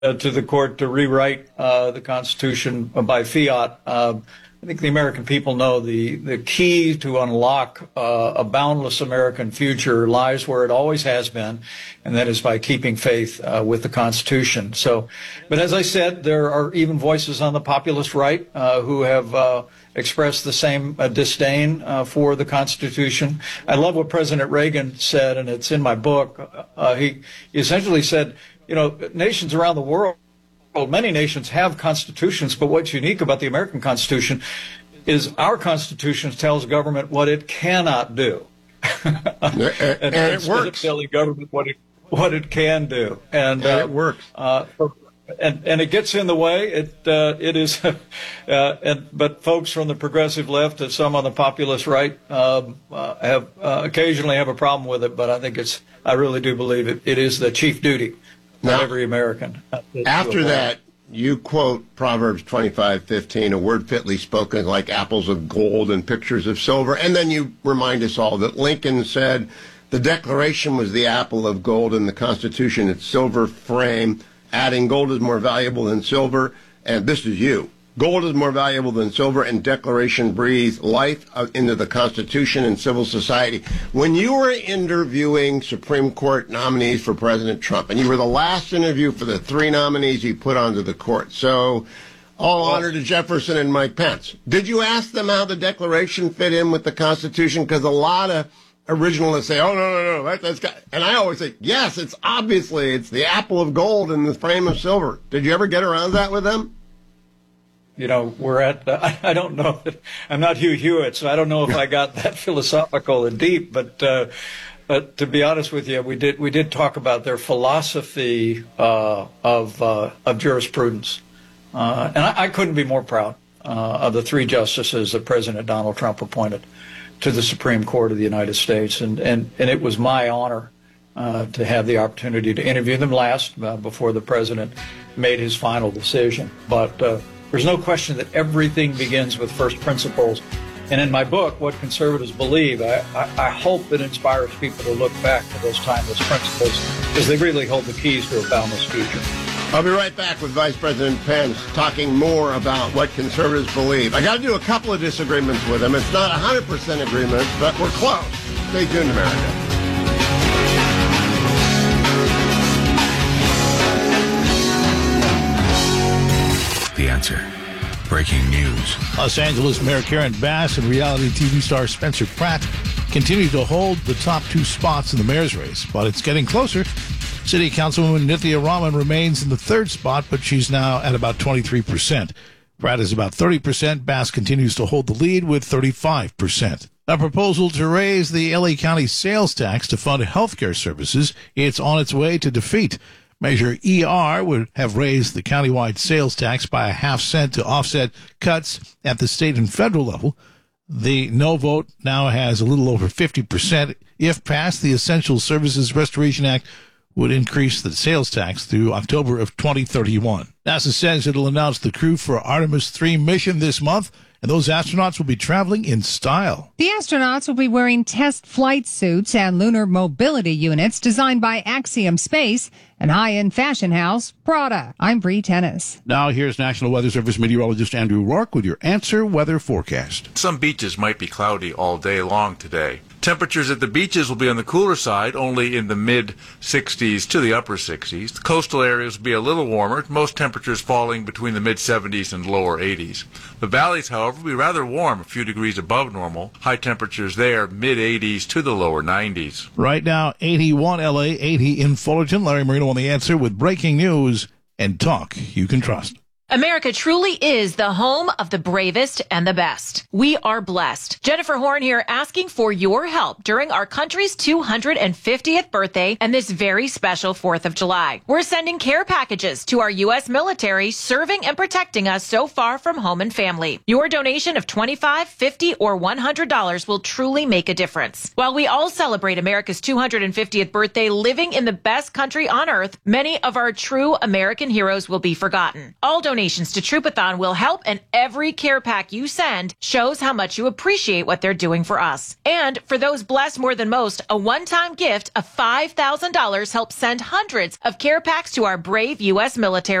to the court to rewrite the Constitution by fiat. I think the American people know the key to unlock a boundless American future lies where it always has been, and that is by keeping faith with the Constitution. So, but as I said, there are even voices on the populist right who have expressed the same disdain for the Constitution. I love what President Reagan said, and it's in my book. He essentially said, you know, nations around the world, many nations have constitutions, but what's unique about the American Constitution is our Constitution tells government what it cannot do. and it works. Telling government what it can do, and it works. And it gets in the way. It is, but folks from the progressive left and some on the populist right have occasionally have a problem with it. But I think I really do believe it is the chief duty. Not every American. After that, you quote Proverbs 25:15, a word fitly spoken like apples of gold and pictures of silver. And then you remind us all that Lincoln said the Declaration was the apple of gold and the Constitution its silver frame, adding gold is more valuable than silver. And this is you. Gold is more valuable than silver, and Declaration breathes life into the Constitution and civil society. When you were interviewing Supreme Court nominees for President Trump, and you were the last interview for the three nominees he put onto the court, so all honor to Jefferson and Mike Pence, did you ask them how the Declaration fit in with the Constitution? Because a lot of originalists say, oh, no, that's got... And I always say, yes, it's the apple of gold in the frame of silver. Did you ever get around that with them? You know, we're at, I don't know, I'm not Hugh Hewitt, so I don't know if I got that philosophical and deep, but to be honest with you, we did talk about their philosophy of jurisprudence. And I couldn't be more proud of the three justices that President Donald Trump appointed to the Supreme Court of the United States. And it was my honor to have the opportunity to interview them last before the president made his final decision. But there's no question that everything begins with first principles. And in my book, What Conservatives Believe, I hope it inspires people to look back to those timeless principles because they really hold the keys to a boundless future. I'll be right back with Vice President Pence talking more about what conservatives believe. I got to do a couple of disagreements with him. It's not 100% agreement, but we're close. Stay tuned, America. The Answer. Breaking news. Los Angeles Mayor Karen Bass and reality TV star Spencer Pratt continue to hold the top two spots in the mayor's race, but it's getting closer. City Councilwoman Nithya Raman remains in the third spot, but she's now at about 23%. Pratt is about 30%. Bass continues to hold the lead with 35%. A proposal to raise the LA County sales tax to fund healthcare services, it's on its way to defeat. Measure ER would have raised the countywide sales tax by a half cent to offset cuts at the state and federal level. The no vote now has a little over 50%. If passed, the Essential Services Restoration Act would increase the sales tax through October of 2031. NASA says it'll announce the crew for Artemis 3 mission this month, and those astronauts will be traveling in style. The astronauts will be wearing test flight suits and lunar mobility units designed by Axiom Space and high-end fashion house Prada. I'm Bree Tennis. Now here's National Weather Service meteorologist Andrew Rourke with your Answer Weather Forecast. Some beaches might be cloudy all day long today. Temperatures at the beaches will be on the cooler side, only in the mid-60s to the upper 60s. The coastal areas will be a little warmer, most temperatures falling between the mid-70s and lower 80s. The valleys, however, will be rather warm, a few degrees above normal. High temperatures there, mid-80s to the lower 90s. Right now, 81 LA, 80 in Fullerton. Larry Marino on The Answer with breaking news and talk you can trust. America truly is the home of the bravest and the best. We are blessed. Jennifer Horn here asking for your help during our country's 250th birthday and this very special 4th of July. We're sending care packages to our U.S. military serving and protecting us so far from home and family. Your donation of $25, $50, or $100 will truly make a difference. While we all celebrate America's 250th birthday living in the best country on earth, many of our true American heroes will be forgotten. All donations donations to Troopathon will help, and every care pack you send shows how much you appreciate what they're doing for us. And for those blessed more than most, a one-time gift of $5,000 helps send hundreds of care packs to our brave U.S. military.